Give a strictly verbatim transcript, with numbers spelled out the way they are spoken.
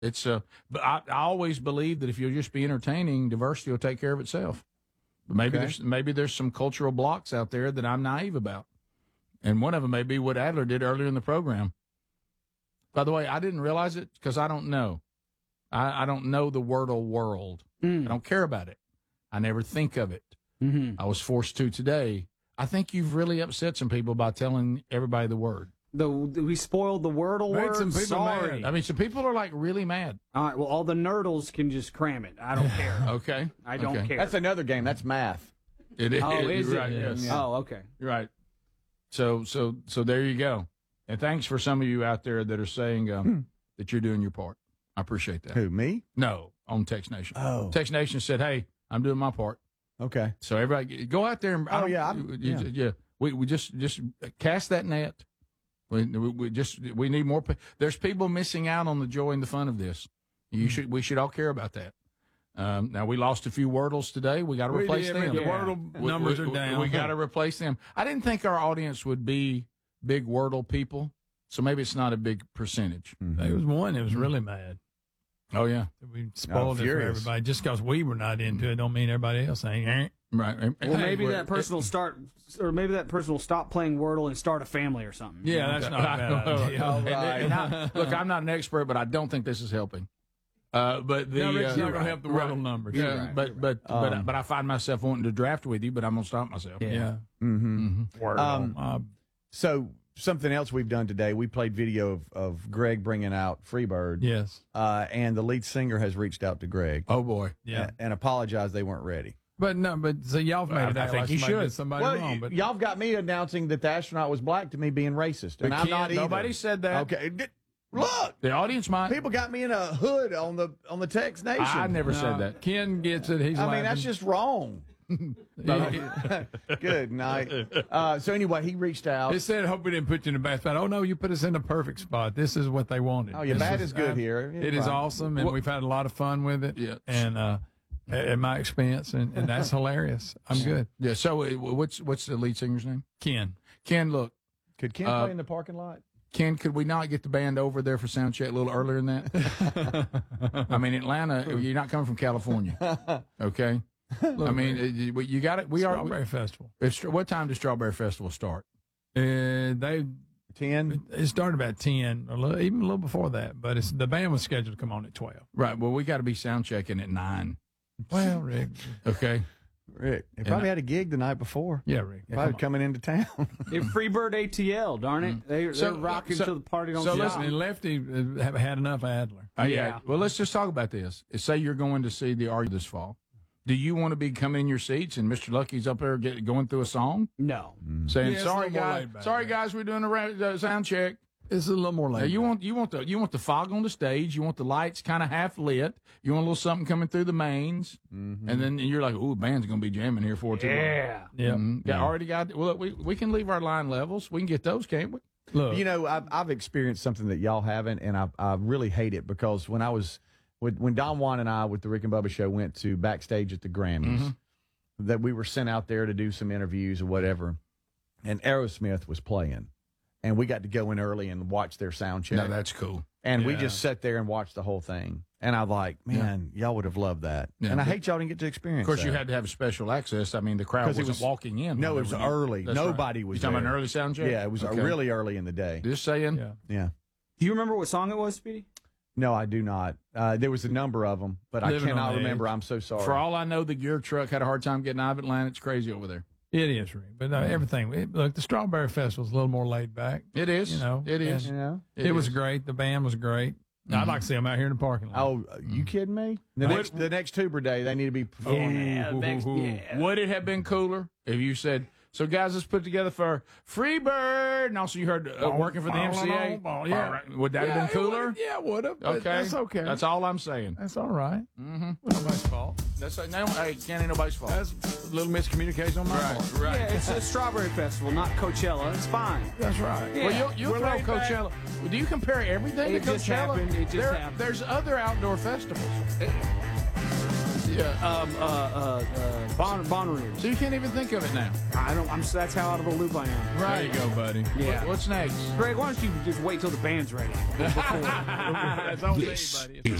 It's uh, but I, I always believe that if you'll just be entertaining, diversity will take care of itself. But maybe Okay. there's maybe there's some cultural blocks out there that I'm naive about, and one of them may be what Adler did earlier in the program. By the way, I didn't realize it because I don't know. I, I don't know the Wordle world. Mm. I don't care about it. I never think of it. Mm-hmm. I was forced to today. I think you've really upset some people by telling everybody the word. The, we spoiled the Wordle Made word. some people Sorry. mad. I mean, some people are like really mad. All right. Well, all the nerdles can just cram it. I don't care. Okay. I don't Okay. care. That's another game. That's math. It is. oh, is You're it? right, yes. Oh, okay. You're right. So, so, so there you go. And thanks for some of you out there that are saying um, that you're doing your part. I appreciate that. Who, me? No, on Text Nation. Oh. Text Nation said, "Hey, I'm doing my part." Okay. So everybody, go out there and I Oh, don't- yeah, I'm- you- yeah. yeah. We we just just cast that net. We, we, we just we need more. pe- There's people missing out on the joy and the fun of this. You should we should all care about that. Um, now we lost a few Wordles today. We got to We replace did, them. the Yeah. Wordle We- numbers we, are down. We, got to replace them. I didn't think our audience would be big Wordle people, so maybe it's not a big percentage. There was one that was really mad. Oh yeah, We spoiled it for furious. everybody. Just because we were not into it don't mean everybody else ain't. Eh. right. Well, Hey, maybe we're- that person will start, or maybe that person will stop playing Wordle and start a family or something. Yeah, that's not a bad idea. And- and I- look, I'm not an expert, but I don't think this is helping. Uh, but the No, Rick's uh, not going to help the Wordle numbers. Yeah, right, but but but Um, but I find myself wanting to draft with you, but I'm gonna stop myself. Yeah. Mm-hmm. Wordle. Um, Uh, So something else we've done today, we played video of, of Greg bringing out Freebird. yes. Uh, and the lead singer has reached out to Greg Oh boy. Yeah. and, and apologized they weren't ready. But no, but so y'all made I- it I act think like you somebody should. did somebody Well, wrong. y- But y'all got me announcing that the astronaut was black to me being racist, and But I'm Ken, not either. nobody said that. Okay, D- look, The audience might. people got me in a hood on the on the Text Nation. I never no, said that. Ken gets it. He's I mean, laughing. that's just wrong. Good night. Uh, so anyway, he reached out. It said, "Hope we didn't put you in a bad spot." Oh no, you put us in the perfect spot. This is what they wanted. Oh, yeah, This bad is good here. It is Fine. awesome, and we've had a lot of fun with it. Yeah. and uh, at at my expense, and, and that's hilarious. I'm good. Yeah. So uh, what's what's the lead singer's name? Ken, Ken. Look, Could Ken Uh, play in the parking lot? Ken. Could we not get the band over there for sound check a little earlier than that? I mean, Atlanta. You're not coming from California, okay? I mean, uh, you got it. We are. Strawberry Festival. It's, what time does Strawberry Festival start? Uh, they Ten. it started about ten, or a little, even a little before that. But it's the band was scheduled to come on at twelve. Right. Well, we got to be sound checking at nine. Well, Rick, Okay. Rick, they probably had a gig the night before. yeah, Rick, Probably come on. coming into town. If Freebird A T L, darn it, they, they're So- rocking so- till the party don't so stop. Listen, and Lefty uh, have had enough Adler. Uh, yeah. Yeah. Well, let's just talk about this. Say you're going to see the Are You this fall. Do you want to be coming in your seats and Mister Lucky's up there get, going through a song No. saying, Yeah, it's a "Sorry little more guys, laid back, sorry yeah. guys, we're doing a ra- uh, sound check." It's a little more Now, laid. you back. want you want the you want the fog on the stage. You want the lights kind of half lit. You want a little something coming through the mains, and then you're like, "Ooh, band's gonna be jamming here for too long." Yeah. Yeah. Mhm. Got- already got. Well, we we can leave our line levels. We can get those, can't we? Look, You know, I've, I've experienced something that y'all haven't, and I, I really hate it because when I was, when, when Don Juan and I with the Rick and Bubba show went to backstage at the Grammys, that we were sent out there to do some interviews or whatever, and Aerosmith was playing, and we got to go in early and watch their sound check. No, that's cool. and we Yeah. just sat there and watched the whole thing. And I'm like, man, y'all would have loved that. Yeah. And I hate y'all didn't get to experience Of course, that. you had to have special access. I mean, the crowd 'Cause it wasn't was- walking in. No, it was whenever you- early. That's Nobody right. was You talking about there. an early sound check? Yeah, it was uh, Okay. really early in the day. Just saying. yeah. Yeah. Do you remember what song it was, Speedy? No, I do not. Uh, there was a number of them, but Living I on cannot the remember. edge. I'm so sorry. For all I know, the gear truck had a hard time getting out of Atlanta. It's crazy over there. It is, Rick. But uh, everything. It, look, the Strawberry Festival is a little more laid back. It is. You know, it is. and you know? It, was is. great. The band was great. I'd like to see them out here in the parking lot. Oh, are you kidding me? The next, the next Tuber Day, they need to be performing. Yeah, next, yeah. Would it have been cooler if you said, "So guys, let's put together for Freebird," and also you heard uh, working for the M C A? Yeah. All right. Would that Yeah, have it been cooler? would've- Yeah, it would have. Okay, That's okay. That's all I'm saying. That's all right. Mm-hmm. Nobody's fault. That's no, hey, can't ain't nobody's fault. That's a little miscommunication on my part. right. Yeah, it's a Strawberry Festival, not Coachella. It's fine. That's right. Yeah. Well, you you We're throw laid back. Coachella. Well, do you compare everything It to just Coachella? happened. It just There- happened. There's other outdoor festivals. Yeah. Um, uh, uh, uh, bon, Bonnaroo. So you can't even think of it now. I don't. I'm. That's how out of the loop I am. There you go, buddy. Yeah. What- what's next? Greg, why don't you just wait till the band's ready? That's all we need, buddy.